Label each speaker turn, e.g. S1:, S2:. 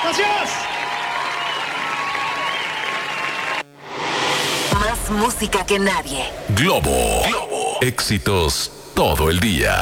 S1: Gracias.
S2: Más música que nadie.
S3: Globo. Éxitos todo el día.